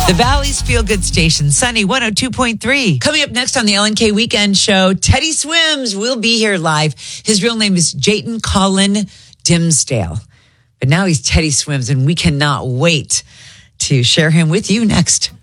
The Valley's Feel Good Station, Sunny 102.3. Coming up next on the LNK Weekend Show, Teddy Swims will be here live. His real name is Jayton Colin Dimsdale. But now he's Teddy Swims, and we cannot wait to share him with you next.